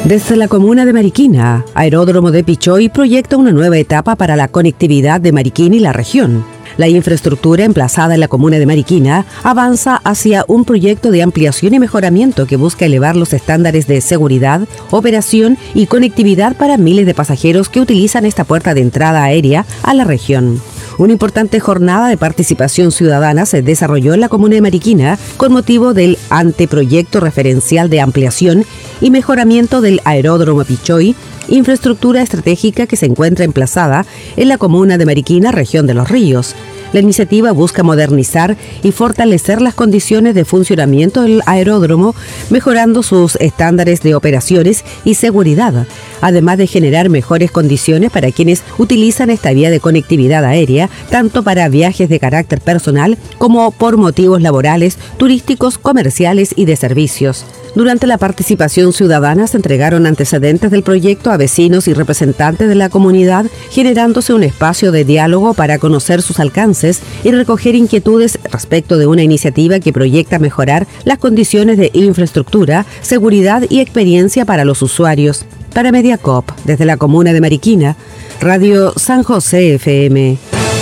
Desde la comuna de Mariquina, Aeródromo de Pichoy proyecta una nueva etapa para la conectividad de Mariquina y la región. La infraestructura emplazada en la comuna de Mariquina avanza hacia un proyecto de ampliación y mejoramiento que busca elevar los estándares de seguridad, operación y conectividad para miles de pasajeros que utilizan esta puerta de entrada aérea a la región. Una importante jornada de participación ciudadana se desarrolló en la comuna de Mariquina con motivo del anteproyecto referencial de ampliación y mejoramiento del Aeródromo Pichoy, infraestructura estratégica que se encuentra emplazada en la comuna de Mariquina, región de Los Ríos. La iniciativa busca modernizar y fortalecer las condiciones de funcionamiento del aeródromo, mejorando sus estándares de operaciones y seguridad, además de generar mejores condiciones para quienes utilizan esta vía de conectividad aérea, tanto para viajes de carácter personal como por motivos laborales, turísticos, comerciales y de servicios. Durante la participación ciudadana se entregaron antecedentes del proyecto a vecinos y representantes de la comunidad, generándose un espacio de diálogo para conocer sus alcances y recoger inquietudes respecto de una iniciativa que proyecta mejorar las condiciones de infraestructura, seguridad y experiencia para los usuarios. Para Mediacop, desde la comuna de Mariquina, Radio San José FM.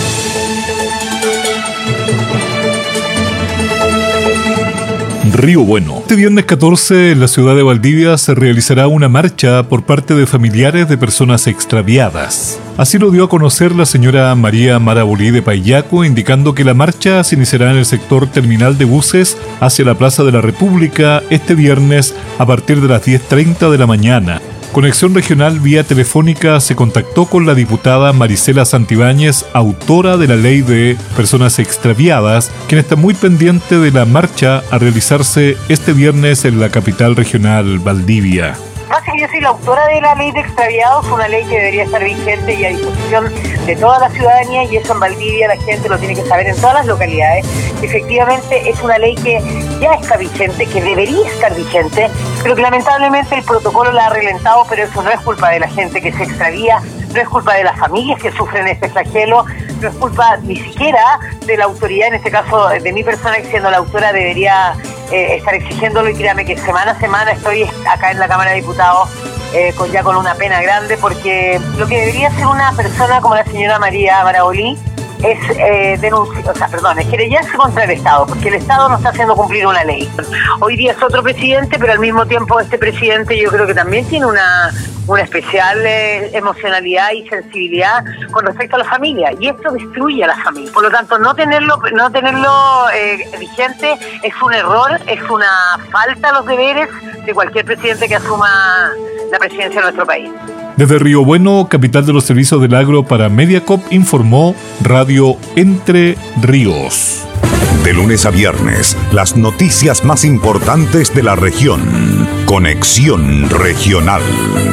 Río Bueno. Este viernes 14 en la ciudad de Valdivia se realizará una marcha por parte de familiares de personas extraviadas. Así lo dio a conocer la señora María Marabolí de Paillaco, indicando que la marcha se iniciará en el sector terminal de buses hacia la Plaza de la República este viernes a partir de las 10:30 de la mañana. Conexión Regional vía telefónica se contactó con la diputada Marisela Santibáñez, autora de la Ley de Personas Extraviadas, quien está muy pendiente de la marcha a realizarse este viernes en la capital regional Valdivia. Yo soy la autora de la Ley de Extraviados, una ley que debería estar vigente y a disposición de toda la ciudadanía, y eso en Valdivia la gente lo tiene que saber en todas las localidades. Efectivamente es una ley que ya está vigente, que debería estar vigente, pero que lamentablemente el protocolo la ha relentado, pero eso no es culpa de la gente que se extravía, no es culpa de las familias que sufren este flagelo, no es culpa ni siquiera de la autoridad, en este caso de mi persona, que siendo la autora debería estar exigiéndolo, y créame que semana a semana estoy acá en la Cámara de Diputados con una pena grande, porque lo que debería hacer una persona como la señora María Marabolí es es querellarse contra el Estado, porque el Estado no está haciendo cumplir una ley. Hoy día es otro presidente, pero al mismo tiempo este presidente yo creo que también tiene una especial emocionalidad y sensibilidad con respecto a la familia, y esto destruye a la familia. Por lo tanto, no tenerlo vigente es un error, es una falta a los deberes de cualquier presidente que asuma la presidencia de nuestro país. Desde Río Bueno, capital de los servicios del agro, para Mediacop, informó Radio Entre Ríos. De lunes a viernes, las noticias más importantes de la región. Conexión Regional.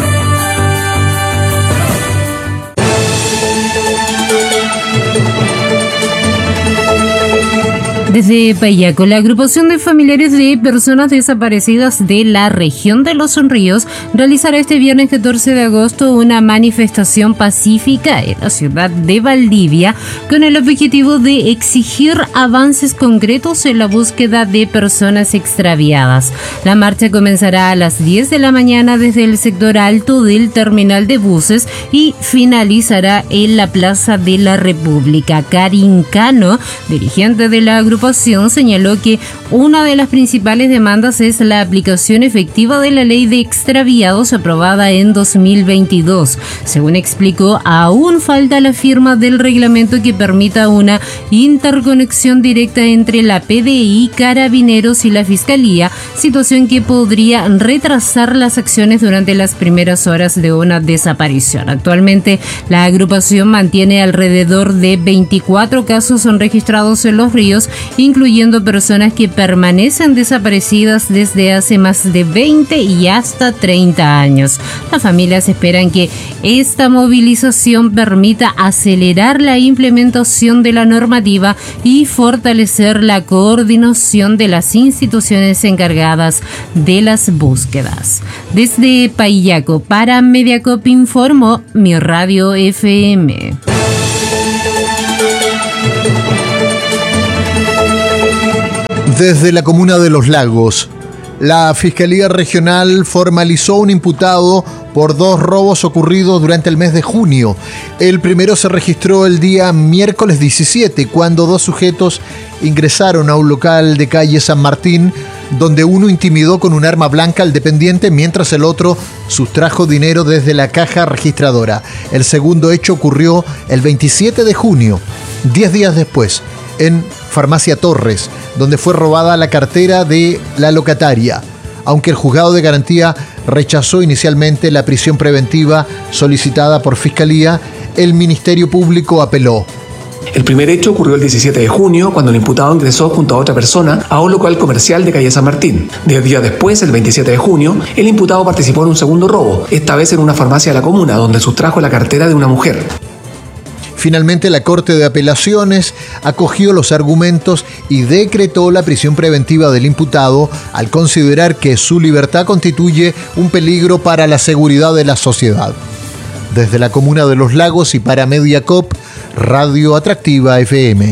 Desde Paillaco, la agrupación de familiares de personas desaparecidas de la región de Los Ríos realizará este viernes 14 de agosto una manifestación pacífica en la ciudad de Valdivia con el objetivo de exigir avances concretos en la búsqueda de personas extraviadas. La marcha comenzará a las 10 de la mañana desde el sector alto del terminal de buses y finalizará en la Plaza de la República. Karin Cano, dirigente de la agrupación, señaló que una de las principales demandas es la aplicación efectiva de la Ley de Extraviados aprobada en 2022. Según explicó, aún falta la firma del reglamento que permita una interconexión directa entre la PDI, Carabineros y la Fiscalía, situación que podría retrasar las acciones durante las primeras horas de una desaparición. Actualmente, la agrupación mantiene alrededor de 24 casos registrados en Los Ríos, incluyendo personas que permanecen desaparecidas desde hace más de 20 y hasta 30 años. Las familias esperan que esta movilización permita acelerar la implementación de la normativa y fortalecer la coordinación de las instituciones encargadas de las búsquedas. Desde Paillaco, para Mediacop, informó Mi Radio FM. Desde la comuna de Los Lagos, La Fiscalía Regional formalizó un imputado por 2 robos ocurridos durante el mes de junio. El primero se registró el día miércoles 17, cuando 2 sujetos ingresaron a un local de calle San Martín, donde uno intimidó con un arma blanca al dependiente, mientras el otro sustrajo dinero desde la caja registradora. El segundo hecho ocurrió el 27 de junio, 10 días después, en Farmacia Torres, donde fue robada la cartera de la locataria. Aunque el juzgado de garantía rechazó inicialmente la prisión preventiva solicitada por Fiscalía, el Ministerio Público apeló. El primer hecho ocurrió el 17 de junio, cuando el imputado ingresó junto a otra persona a un local comercial de calle San Martín. 10 días después, el 27 de junio, el imputado participó en un segundo robo, esta vez en una farmacia de la comuna, donde sustrajo la cartera de una mujer. Finalmente, la Corte de Apelaciones acogió los argumentos y decretó la prisión preventiva del imputado al considerar que su libertad constituye un peligro para la seguridad de la sociedad. Desde la comuna de Los Lagos y para Mediacop, Radio Atractiva FM.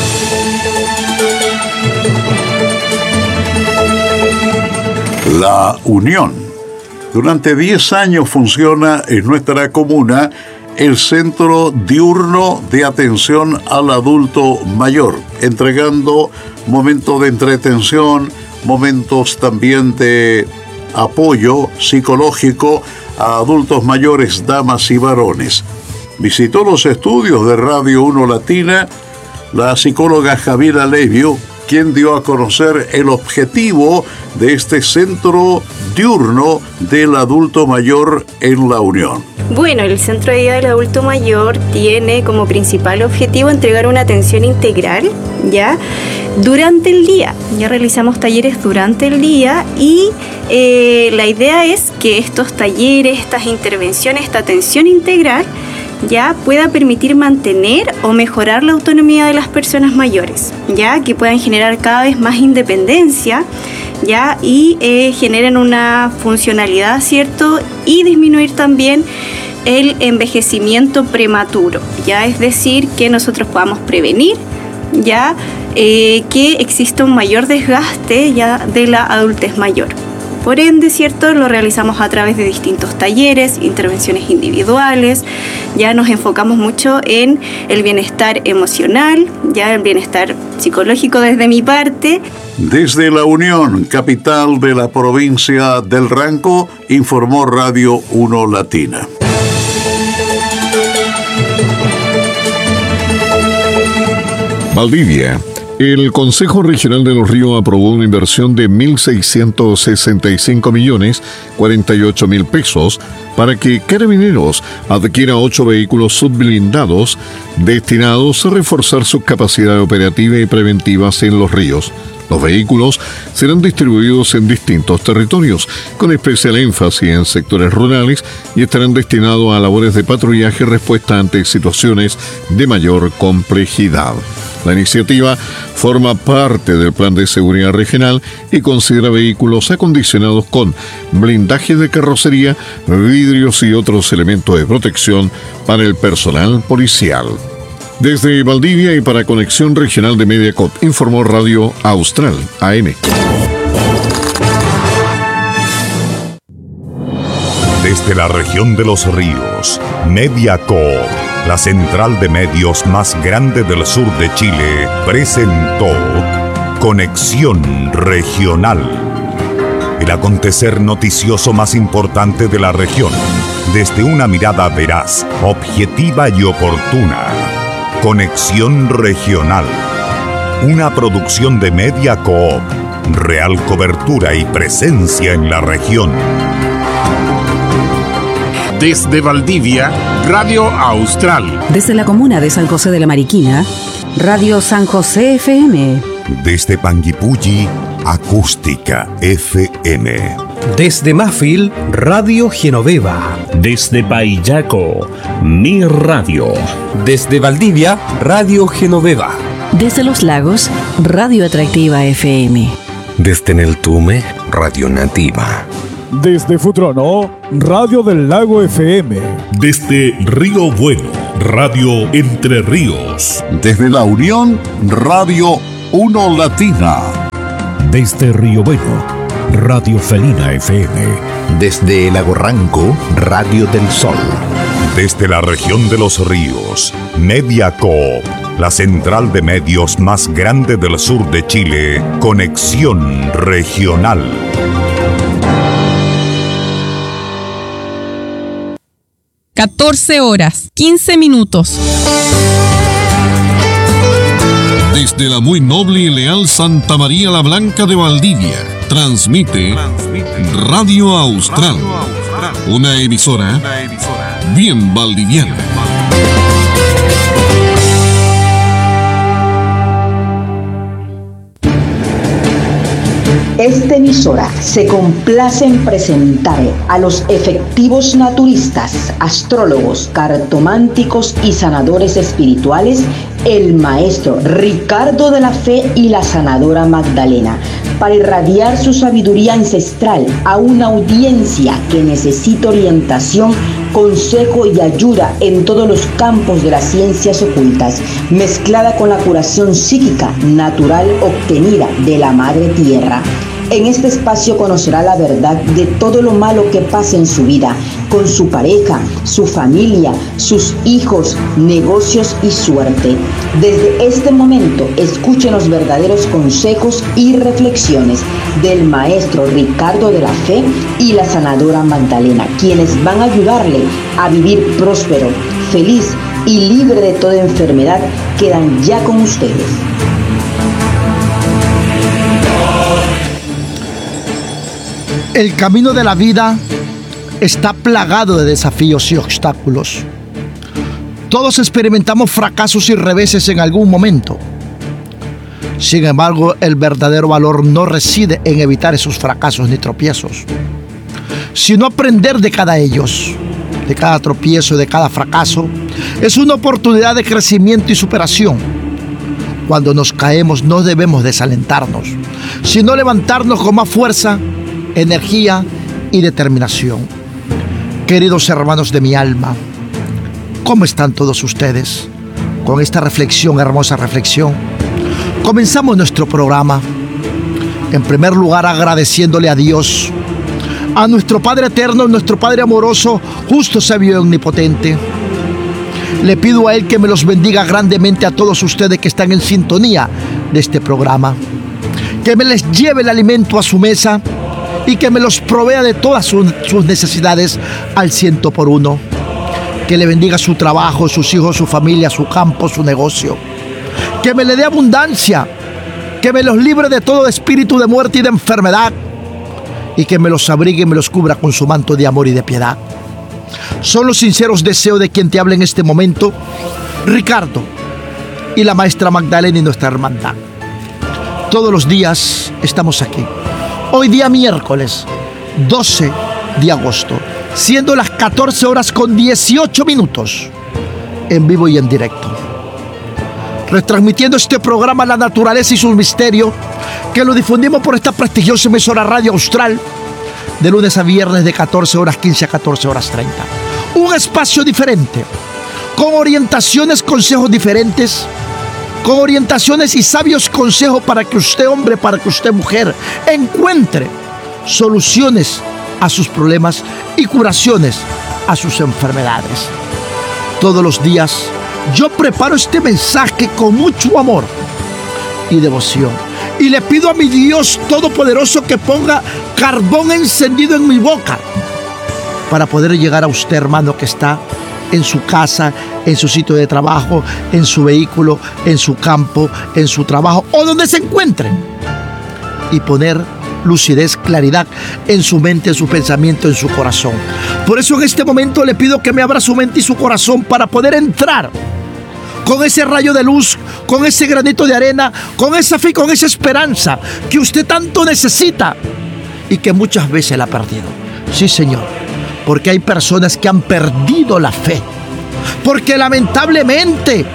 La Unión. Durante 10 años funciona en nuestra comuna el Centro Diurno de Atención al Adulto Mayor, entregando momentos de entretención, momentos también de apoyo psicológico a adultos mayores, damas y varones. Visitó los estudios de Radio 1 Latina la psicóloga Javiera Levio, quien dio a conocer el objetivo de este Centro Diurno del Adulto Mayor en La Unión. Bueno, el Centro de Día del Adulto Mayor tiene como principal objetivo entregar una atención integral, ¿ya?, durante el día. Ya realizamos talleres durante el día y la idea es que estos talleres, estas intervenciones, esta atención integral ya pueda permitir mantener o mejorar la autonomía de las personas mayores, ya que puedan generar cada vez más independencia, ya, y generen una funcionalidad, ¿cierto?, y disminuir también el envejecimiento prematuro, ya, es decir, que nosotros podamos prevenir, ya, que exista un mayor desgaste ya de la adultez mayor. Por ende, ¿cierto?, lo realizamos a través de distintos talleres, intervenciones individuales. Ya nos enfocamos mucho en el bienestar emocional, ya el bienestar psicológico desde mi parte. Desde La Unión, capital de la provincia del Ranco, informó Radio 1 Latina. Valdivia. El Consejo Regional de Los Ríos aprobó una inversión de 1.665.048.000 pesos para que Carabineros adquiera 8 vehículos subblindados destinados a reforzar sus capacidades operativas y preventivas en los ríos. Los vehículos serán distribuidos en distintos territorios, con especial énfasis en sectores rurales, y estarán destinados a labores de patrullaje y respuesta ante situaciones de mayor complejidad. La iniciativa forma parte del Plan de Seguridad Regional y considera vehículos acondicionados con blindaje de carrocería, vidrios y otros elementos de protección para el personal policial. Desde Valdivia y para Conexión Regional de Mediacop, informó Radio Austral AM. Desde la región de los ríos, Mediacop, la central de medios más grande del sur de Chile, presentó Conexión Regional. El acontecer noticioso más importante de la región, desde una mirada veraz, objetiva y oportuna. Conexión Regional. Una producción de Mediacop. Real cobertura y presencia en la región. Desde Valdivia, Radio Austral. Desde la comuna de San José de la Mariquina, Radio San José FM. Desde Panguipulli, Acústica FM. Desde Mafil, Radio Genoveva. Desde Paillaco, Mi Radio. Desde Valdivia, Radio Genoveva. Desde Los Lagos, Radio Atractiva FM. Desde Neltume, Radio Nativa. Desde Futrono, Radio del Lago FM. Desde Río Bueno, Radio Entre Ríos. Desde La Unión, Radio 1 Latina. Desde Río Bueno, Radio Felina FM. Desde el Lago Ranco, Radio del Sol. Desde la región de los ríos, Media Coop, la central de medios más grande del sur de Chile, Conexión Regional. Horas, 15 minutos. Desde la muy noble y leal Santa María la Blanca de Valdivia, transmite Radio Austral, una emisora bien valdiviana. Esta emisora se complace en presentar a los efectivos naturistas, astrólogos, cartománticos y sanadores espirituales, el maestro Ricardo de la Fe y la sanadora Magdalena, para irradiar su sabiduría ancestral a una audiencia que necesita orientación, consejo y ayuda en todos los campos de las ciencias ocultas, mezclada con la curación psíquica natural obtenida de la Madre Tierra. En este espacio conocerá la verdad de todo lo malo que pasa en su vida, con su pareja, su familia, sus hijos, negocios y suerte. Desde este momento, escuchen los verdaderos consejos y reflexiones del maestro Ricardo de la Fe y la sanadora Magdalena, quienes van a ayudarle a vivir próspero, feliz y libre de toda enfermedad. Quedan ya con ustedes. El camino de la vida está plagado de desafíos y obstáculos. Todos experimentamos fracasos y reveses en algún momento. Sin embargo, el verdadero valor no reside en evitar esos fracasos ni tropiezos, sino aprender de cada ellos, de cada tropiezo, de cada fracaso. Es una oportunidad de crecimiento y superación. Cuando nos caemos no debemos desalentarnos, sino levantarnos con más fuerza, energía y determinación. Queridos hermanos de mi alma, ¿cómo están todos ustedes? Con esta reflexión, hermosa reflexión, comenzamos nuestro programa. En primer lugar, agradeciéndole a Dios, a nuestro Padre eterno, nuestro Padre amoroso, justo, sabio y omnipotente. Le pido a Él que me los bendiga grandemente a todos ustedes que están en sintonía de este programa, que me les lleve el alimento a su mesa y que me los provea de todas sus necesidades al 100%. Que le bendiga su trabajo, sus hijos, su familia, su campo, su negocio. Que me le dé abundancia, que me los libre de todo espíritu de muerte y de enfermedad, y que me los abrigue y me los cubra con su manto de amor y de piedad. Son los sinceros deseos de quien te habla en este momento, Ricardo, y la maestra Magdalena y nuestra hermandad. Todos los días estamos aquí. Hoy día miércoles 12 de agosto, siendo las 14 horas con 18 minutos, en vivo y en directo. Retransmitiendo este programa La Naturaleza y sus Misterios, que lo difundimos por esta prestigiosa emisora Radio Austral, de lunes a viernes de 14 horas 15 a 14 horas 30. Un espacio diferente, con orientaciones, consejos diferentes, con orientaciones y sabios consejos para que usted, hombre, para que usted, mujer, encuentre soluciones a sus problemas y curaciones a sus enfermedades. Todos los días yo preparo este mensaje con mucho amor y devoción, y le pido a mi Dios Todopoderoso que ponga carbón encendido en mi boca para poder llegar a usted, hermano, que está en su casa, en su sitio de trabajo, en su vehículo, en su campo, en su trabajo o donde se encuentre, y poner lucidez, claridad en su mente, en su pensamiento, en su corazón. Por eso en este momento le pido que me abra su mente y su corazón para poder entrar con ese rayo de luz, con ese granito de arena, con esa fe, con esa esperanza que usted tanto necesita y que muchas veces la ha perdido. Sí, Señor, porque hay personas que han perdido la fe, porque lamentablemente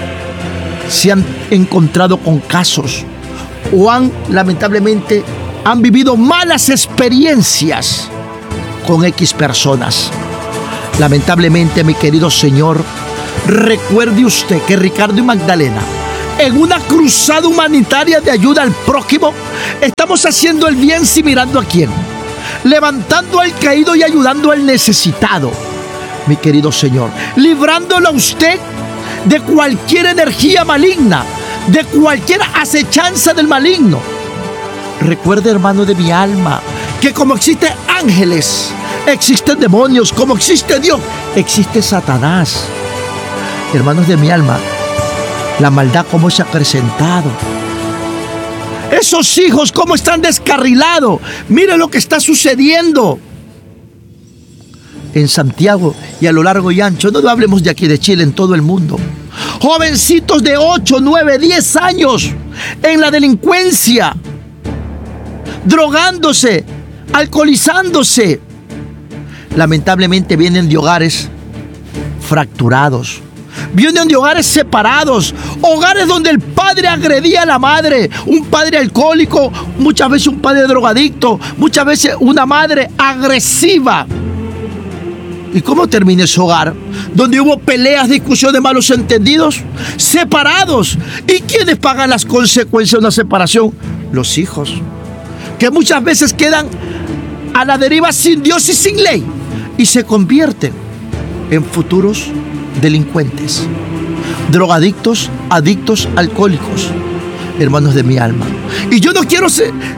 se han encontrado con casos o lamentablemente han vivido malas experiencias con X personas. Lamentablemente, mi querido Señor, recuerde usted que Ricardo y Magdalena, en una cruzada humanitaria de ayuda al prójimo, Estamos haciendo el bien sin mirando a quién. Levantando al caído y ayudando al necesitado. Mi querido Señor, librándolo a usted de cualquier energía maligna, de cualquier acechanza del maligno. Recuerde, hermano de mi alma, que como existen ángeles, existen demonios, como existe Dios, existe Satanás. Hermanos de mi alma, la maldad cómo se ha acrecentado. Esos hijos cómo están descarrilados. Mire lo que está sucediendo en Santiago y a lo largo y ancho. No hablemos de aquí de Chile, en todo el mundo. Jovencitos de 8, 9, 10 años en la delincuencia, drogándose, alcoholizándose. Lamentablemente vienen de hogares fracturados, vienen de hogares separados, hogares donde el padre agredía a la madre, un padre alcohólico, muchas veces un padre drogadicto, muchas veces una madre agresiva. ¿Y cómo termina ese hogar? Donde hubo peleas, discusiones, malos entendidos, separados. ¿Y quiénes pagan las consecuencias de una separación? Los hijos, que muchas veces quedan a la deriva sin Dios y sin ley, y se convierten en futuros delincuentes, drogadictos, adictos, alcohólicos. Hermanos de mi alma, y yo no quiero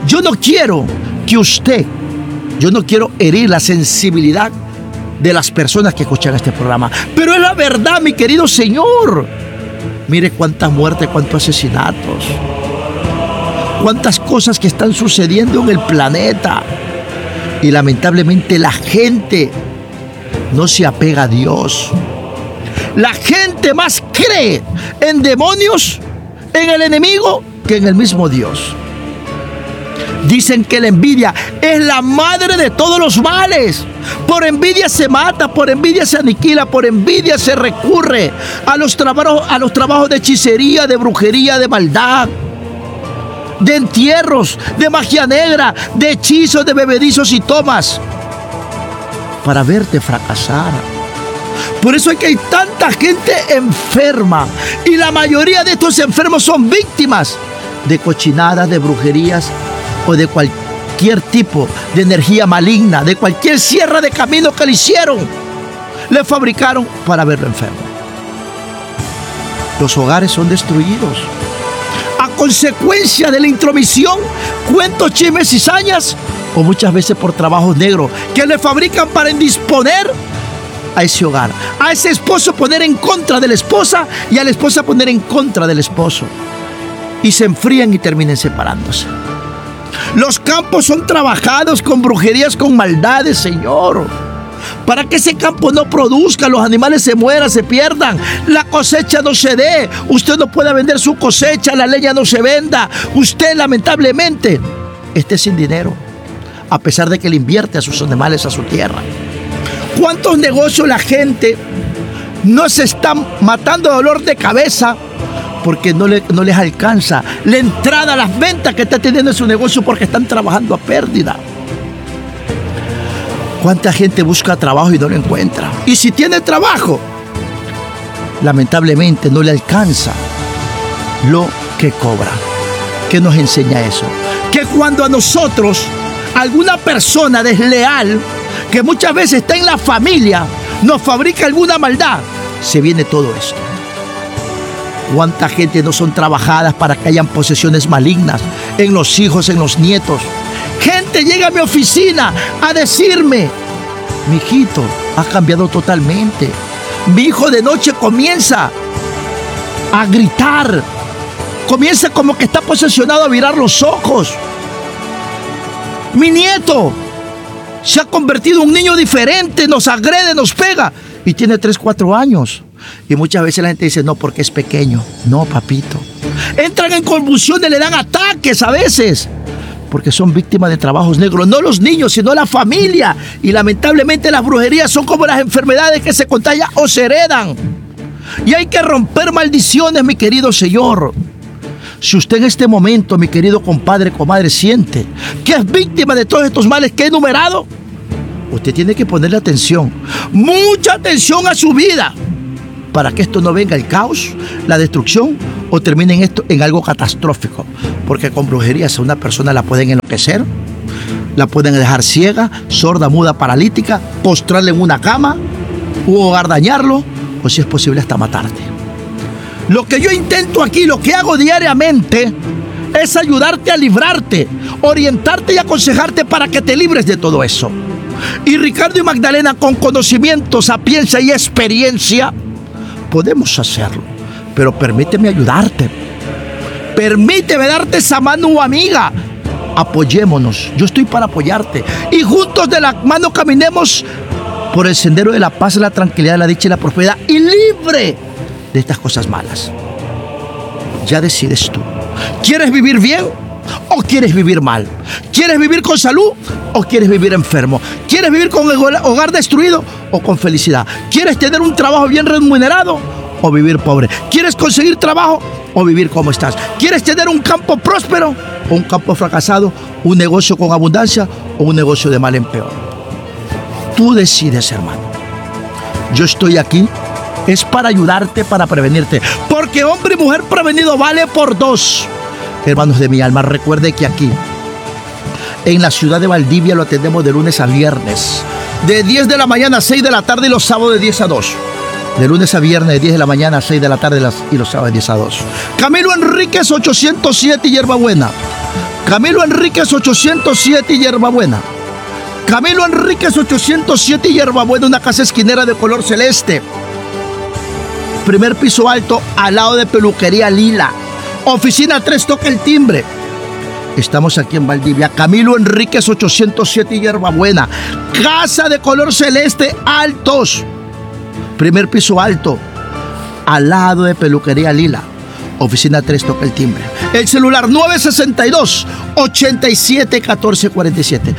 herir la sensibilidad de las personas que escuchan este programa, pero es la verdad, mi querido Señor. Mire cuántas muertes, cuántos asesinatos, cuántas cosas que están sucediendo en el planeta, y lamentablemente la gente no se apega a Dios. La gente más cree en demonios, en el enemigo, que en el mismo Dios. Dicen que la envidia es la madre de todos los males. Por envidia se mata, por envidia se aniquila, por envidia se recurre a los trabajos de hechicería, de brujería, de maldad, de entierros, de magia negra, de hechizos, de bebedizos y tomas, para verte fracasar. Por eso es que hay tanta gente enferma, y la mayoría de estos enfermos son víctimas de cochinadas, de brujerías o de cualquier tipo de energía maligna, de cualquier sierra de camino que le hicieron, le fabricaron para verlo enfermo. Los hogares son destruidos a consecuencia de la intromisión, cuentos, chismes, cizañas, o muchas veces por trabajos negros que le fabrican para indisponer a ese hogar, a ese esposo poner en contra de la esposa y a la esposa poner en contra del esposo, y se enfrían y terminen separándose. Los campos son trabajados con brujerías, con maldades, Señor, para que ese campo no produzca, los animales se mueran, se pierdan, la cosecha no se dé, usted no pueda vender su cosecha, la leña no se venda, usted lamentablemente esté sin dinero, a pesar de que le invierte a sus animales, a su tierra. ¿Cuántos negocios la gente no se está matando de dolor de cabeza porque no les alcanza la entrada, las ventas que está teniendo en su negocio, porque están trabajando a pérdida? ¿Cuánta gente busca trabajo y no lo encuentra? Y si tiene trabajo, lamentablemente no le alcanza lo que cobra. ¿Qué nos enseña eso? Que cuando a nosotros, alguna persona desleal, que muchas veces está en la familia, nos fabrica alguna maldad, se viene todo esto. ¿Cuánta gente no son trabajadas para que hayan posesiones malignas en los hijos, en los nietos? Gente llega a mi oficina a decirme: mi hijito ha cambiado totalmente. Mi hijo de noche comienza a gritar, comienza como que está posesionado a virar los ojos. Mi nieto se ha convertido en un niño diferente, nos agrede, nos pega, y tiene 3, 4 años. Y muchas veces la gente dice: no, porque es pequeño. No, papito. Entran en convulsiones, le dan ataques a veces, porque son víctimas de trabajos negros. No los niños, sino la familia. Y lamentablemente las brujerías son como las enfermedades que se contagian o se heredan. Y hay que romper maldiciones, mi querido Señor. Si usted en este momento, mi querido compadre, comadre, siente que es víctima de todos estos males que he enumerado, usted tiene que ponerle atención, mucha atención a su vida, para que esto no venga el caos, la destrucción, o termine en algo catastrófico. Porque con brujerías a una persona la pueden enloquecer, la pueden dejar ciega, sorda, muda, paralítica, postrarle en una cama, u hogar dañarlo, o si es posible hasta matarte. Lo que yo intento aquí, lo que hago diariamente, es ayudarte a librarte, orientarte y aconsejarte para que te libres de todo eso. Y Ricardo y Magdalena, con conocimiento, sapiencia y experiencia, podemos hacerlo. Pero permíteme ayudarte. Permíteme darte esa mano, amiga. Apoyémonos. Yo estoy para apoyarte. Y juntos de la mano caminemos por el sendero de la paz, la tranquilidad, la dicha y la prosperidad. Y libre de estas cosas malas. Ya decides tú. ¿Quieres vivir bien o quieres vivir mal? ¿Quieres vivir con salud o quieres vivir enfermo? ¿Quieres vivir con el hogar destruido o con felicidad? ¿Quieres tener un trabajo bien remunerado o vivir pobre? ¿Quieres conseguir trabajo o vivir como estás? ¿Quieres tener un campo próspero o un campo fracasado? ¿Un negocio con abundancia o un negocio de mal en peor? Tú decides, hermano. Yo estoy aquí es para ayudarte, para prevenirte, porque hombre y mujer prevenido vale por dos. Hermanos de mi alma, recuerde que aquí en la ciudad de Valdivia lo atendemos de lunes a viernes, de 10 de la mañana a 6 de la tarde y los sábados de 10 a 2. De lunes a viernes, de 10 de la mañana a 6 de la tarde y los sábados de 10 a 2. Camilo Enríquez 807 y Hierbabuena. Camilo Enríquez 807 y Hierbabuena. Camilo Enríquez 807 y Hierbabuena, una casa esquinera de color celeste. Primer piso alto, al lado de Peluquería Lila. Oficina 3, toca el timbre. Estamos aquí en Valdivia. Camilo Enríquez 807 y Hierbabuena. Casa de color celeste, altos. Primer piso alto, al lado de Peluquería Lila. Oficina 3, toca el timbre. El celular 962-87-1447.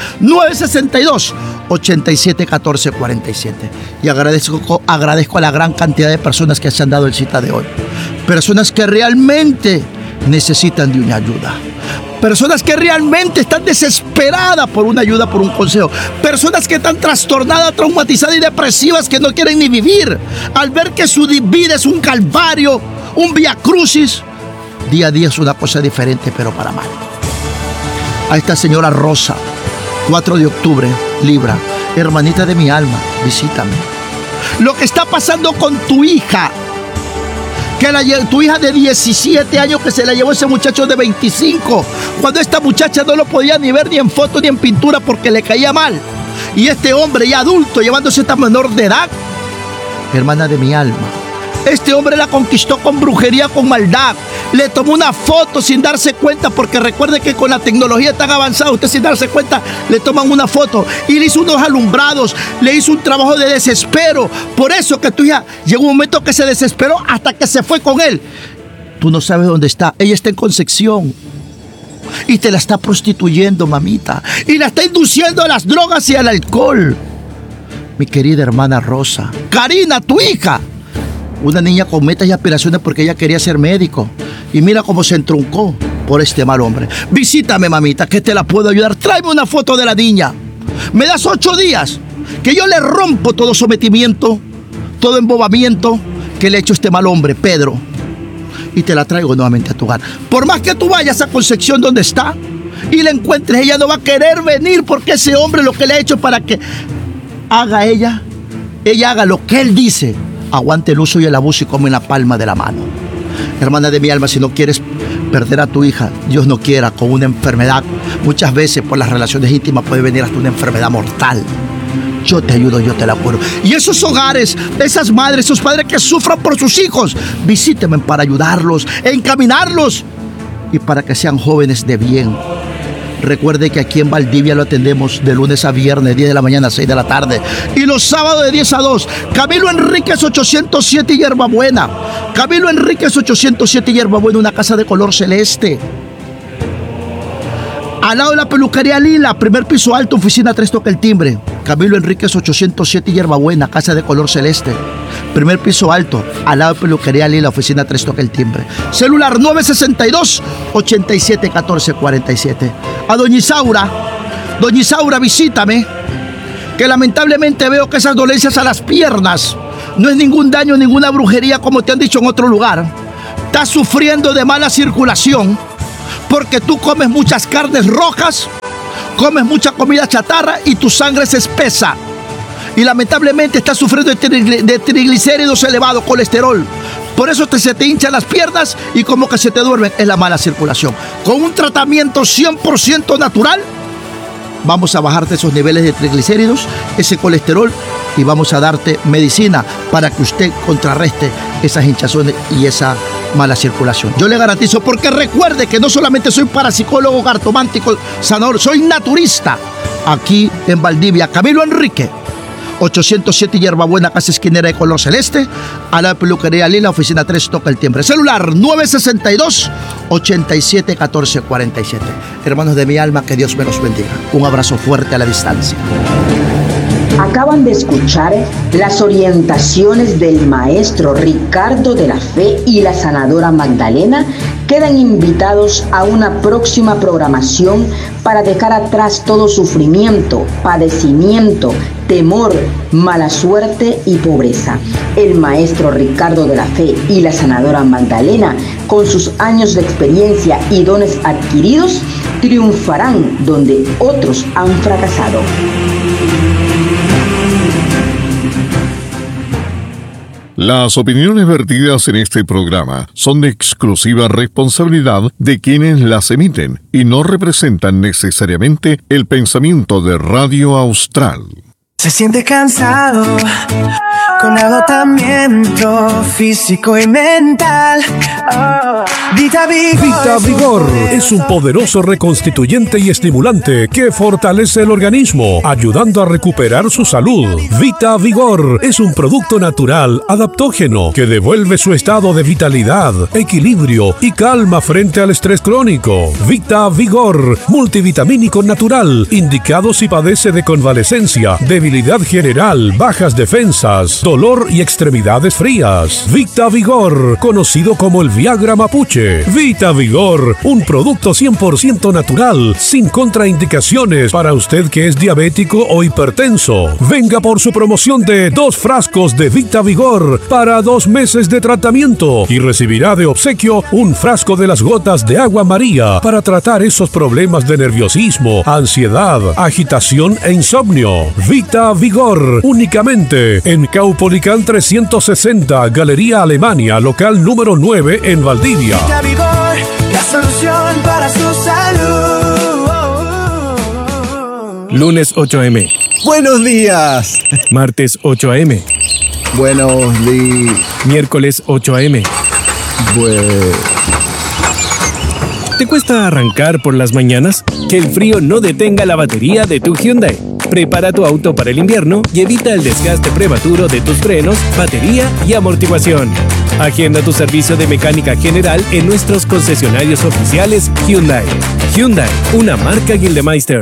962-87-1447. Y agradezco a la gran cantidad de personas que se han dado el cita de hoy. Personas que realmente necesitan de una ayuda. Personas que realmente están desesperadas por una ayuda, por un consejo. Personas que están trastornadas, traumatizadas y depresivas, que no quieren ni vivir. Al ver que su vida es un calvario, un vía crucis. Día a día es una cosa diferente, pero para mal. A esta señora Rosa, 4 de octubre, Libra, hermanita de mi alma, visítame. Lo que está pasando con tu hija, tu hija de 17 años que se la llevó ese muchacho de 25, cuando esta muchacha no lo podía ni ver ni en foto ni en pintura porque le caía mal. Y este hombre ya adulto llevándose esta menor de edad, hermana de mi alma, este hombre la conquistó con brujería, con maldad. Le tomó una foto sin darse cuenta, porque recuerde que con la tecnología tan avanzada, usted sin darse cuenta, le toman una foto y le hizo unos alumbrados, le hizo un trabajo de desespero. Por eso que tu hija llegó un momento que se desesperó hasta que se fue con él. Tú no sabes dónde está. Ella está en Concepción y te la está prostituyendo, mamita, y la está induciendo a las drogas y al alcohol. Mi querida hermana Rosa, Karina, tu hija, una niña con metas y aspiraciones porque ella quería ser médico. Y mira cómo se entruncó por este mal hombre. Visítame, mamita, que te la puedo ayudar. Tráeme una foto de la niña. Me das 8 días, que yo le rompo todo sometimiento, todo embobamiento que le ha hecho este mal hombre, Pedro. Y te la traigo nuevamente a tu hogar. Por más que tú vayas a Concepción donde está y la encuentres, ella no va a querer venir, porque ese hombre lo que le ha hecho para que haga ella haga lo que él dice. Aguante el uso y el abuso y come en la palma de la mano. Hermana de mi alma, si no quieres perder a tu hija, Dios no quiera, con una enfermedad, muchas veces por las relaciones íntimas puede venir hasta una enfermedad mortal. Yo te ayudo, yo te la curo. Y esos hogares, esas madres, esos padres que sufran por sus hijos, visítenme para ayudarlos, encaminarlos y para que sean jóvenes de bien. Recuerde que aquí en Valdivia lo atendemos de lunes a viernes, 10 de la mañana a 6 de la tarde. Y los sábados de 10 a 2. Camilo Enríquez 807 y Hierbabuena. Camilo Enríquez 807 y Hierbabuena, una casa de color celeste. Al lado de la Peluquería Lila, primer piso alto, oficina 3, toca el timbre. Camilo Enríquez 807 y Hierbabuena, casa de color celeste. Primer piso alto, al lado de Peluquería Lila, oficina 3, toca el timbre. Celular 962-87-1447. A Doña Isaura, visítame, que lamentablemente veo que esas dolencias a las piernas no es ningún daño, ninguna brujería como te han dicho en otro lugar. Estás sufriendo de mala circulación, porque tú comes muchas carnes rojas, comes mucha comida chatarra y tu sangre se espesa. Y lamentablemente estás sufriendo de triglicéridos elevados, colesterol. Por eso se te hinchan las piernas y como que se te duermen. Es la mala circulación. Con un tratamiento 100% natural, vamos a bajarte esos niveles de triglicéridos, ese colesterol, y vamos a darte medicina para que usted contrarreste esas hinchazones y esa mala circulación. Yo le garantizo, porque recuerde que no solamente soy parapsicólogo, cartomántico, sanador, soy naturista. Aquí en Valdivia, Camilo Enrique, 807 Hierbabuena, casa esquinera de color celeste, a la peluquería Lila, oficina 3, toca el timbre. Celular 962-871447. Hermanos de mi alma, que Dios me los bendiga. Un abrazo fuerte a la distancia. Acaban de escuchar las orientaciones del maestro Ricardo de la Fe y la sanadora Magdalena. Quedan invitados a una próxima programación para dejar atrás todo sufrimiento, padecimiento, temor, mala suerte y pobreza. El maestro Ricardo de la Fe y la sanadora Magdalena, con sus años de experiencia y dones adquiridos, triunfarán donde otros han fracasado. Las opiniones vertidas en este programa son de exclusiva responsabilidad de quienes las emiten y no representan necesariamente el pensamiento de Radio Austral. Se siente cansado, con agotamiento físico y mental. Vita Vigor es un poderoso reconstituyente y estimulante que fortalece el organismo, ayudando a recuperar su salud. Vita Vigor es un producto natural, adaptógeno, que devuelve su estado de vitalidad, equilibrio y calma frente al estrés crónico. Vita Vigor, multivitamínico natural, indicado si padece de convalecencia, debilidad general, bajas defensas, dolor y extremidades frías. Vita Vigor, conocido como el Viagra mapuche. Vita Vigor, un producto 100% natural, sin contraindicaciones para usted que es diabético o hipertenso. Venga por su promoción de 2 frascos de Vita Vigor para 2 meses de tratamiento y recibirá de obsequio un frasco de las gotas de agua María para tratar esos problemas de nerviosismo, ansiedad, agitación e insomnio. Vita Vigor, únicamente en Caupolicán 360, Galería Alemania, local número 9 en Valdivia. Vita Vigor, la solución para su salud. Lunes 8 a.m. Buenos días. Martes 8 a.m. Buenos días. Miércoles 8 a.m. ¿Te cuesta arrancar por las mañanas? Que el frío no detenga la batería de tu Hyundai. Prepara tu auto para el invierno y evita el desgaste prematuro de tus frenos, batería y amortiguación. Agenda tu servicio de mecánica general en nuestros concesionarios oficiales Hyundai. Hyundai, una marca Gildemeister.